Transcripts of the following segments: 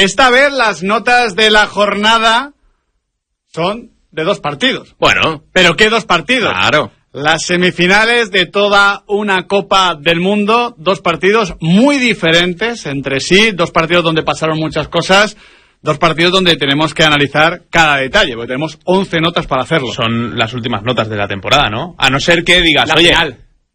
Esta vez las notas de la jornada son de 2 partidos. Bueno. ¿Pero qué 2 partidos? Claro. Las semifinales de toda una Copa del Mundo, 2 partidos muy diferentes entre sí, 2 partidos donde pasaron muchas cosas, 2 partidos donde tenemos que analizar cada detalle, porque tenemos 11 notas para hacerlo. Son las últimas notas de la temporada, ¿no? A no ser que digas, La oye... final.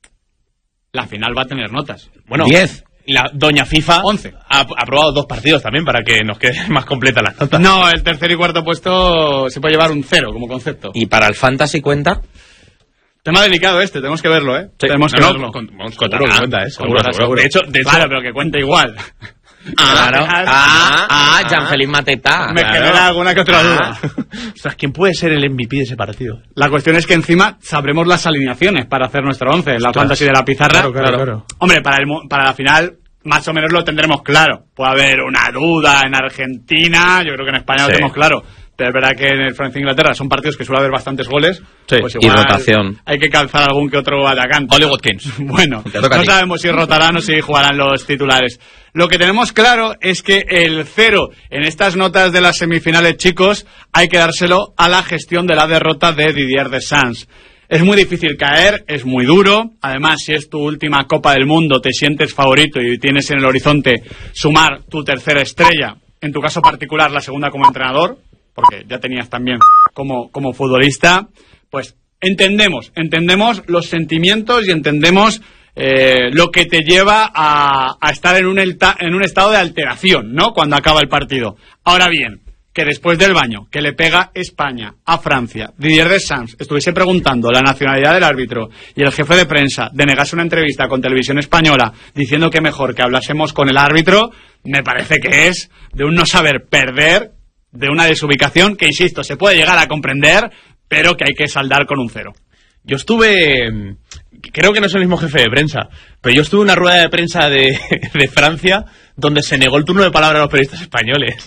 La final va a tener notas. Bueno, 10. La doña FIFA 11. ha aprobado 2 partidos también para que nos queden más completas las notas. No, el tercer y cuarto puesto se puede llevar un 0 como concepto. ¿Y para el Fantasy cuenta? Tema delicado tenemos que verlo, ¿eh? Sí. Tenemos que verlo. Seguro. De hecho, Claro, pero que cuente igual. Claro. Jean-Philippe Mateta. Me genera alguna que otra duda. Ostras, ¿quién puede ser el MVP de ese partido? La cuestión es que encima sabremos las alineaciones para hacer nuestro 11 en la fantasy de la pizarra. Claro. Hombre, para la final más o menos lo tendremos claro. Puede haber una duda en Argentina, yo creo que en España lo tenemos claro. Pero es verdad que en el Francia-Inglaterra son partidos que suele haber bastantes goles. Sí, pues y rotación. Hay que calzar algún que otro atacante. Oli Watkins. Bueno, no sabemos si rotarán o si jugarán los titulares. Lo que tenemos claro es que el 0 en estas notas de las semifinales, chicos, hay que dárselo a la gestión de la derrota de Didier Deschamps. Es muy difícil caer, es muy duro. Además, si es tu última Copa del Mundo, te sientes favorito y tienes en el horizonte sumar tu tercera estrella, en tu caso particular la segunda como entrenador, porque ya tenías también como futbolista, pues entendemos los sentimientos y entendemos lo que te lleva a estar en un estado de alteración, ¿no? Cuando acaba el partido. Ahora bien, que después del baño que le pega España a Francia, Didier Deschamps estuviese preguntando la nacionalidad del árbitro y el jefe de prensa denegase una entrevista con Televisión Española diciendo que mejor que hablásemos con el árbitro, me parece que es de un no saber perder, de una desubicación que, insisto, se puede llegar a comprender, pero que hay que saldar con un 0. Yo estuve... Creo que no es el mismo jefe de prensa, pero yo estuve en una rueda de prensa de Francia donde se negó el turno de palabra a los periodistas españoles.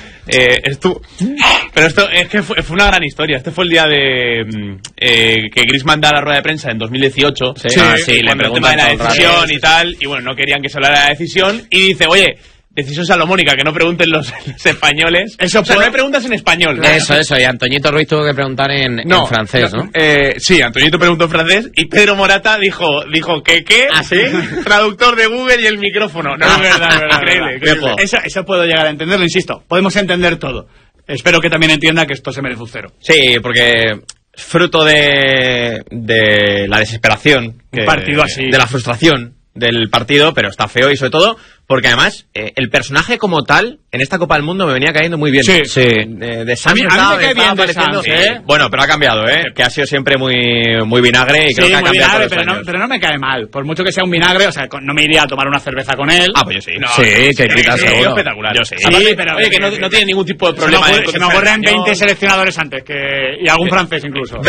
Pero esto es que fue una gran historia. Este fue el día de que Griezmann da la rueda de prensa en 2018. Sí, le preguntan de la decisión y tal, y bueno, no querían que se hablara de la decisión, y dice, oye... Decisión salomónica, que no pregunten los españoles. Eso, o sea, no hay preguntas en español. Eso, y Antoñito Ruiz tuvo que preguntar en francés, ¿no? Sí, Antoñito preguntó en francés y Pedro Morata dijo ¿qué? ¿Ah, sí? Traductor de Google y el micrófono. No, es verdad. Increíble. Eso puedo llegar a entenderlo, insisto. Podemos entender todo. Espero que también entienda que esto se merece un 0. Sí, porque fruto de la desesperación. Un partido así. De la frustración del partido, pero está feo y sobre todo porque además el personaje como tal en esta Copa del Mundo me venía cayendo muy bien. Sí. De Sanz a mí me cae bien de Sanz, Bueno, pero ha cambiado, que ha sido siempre muy vinagre y creo que ha cambiado vinagre, pero no me cae mal. Por mucho que sea un vinagre, o sea, no me iría a tomar una cerveza con él. Ah, pues yo sí. No, que invita seguro. Espectacular. Yo sí. Pero oye, que no tiene ningún tipo de problema. Se me ocurren 20 seleccionadores antes y algún francés incluso.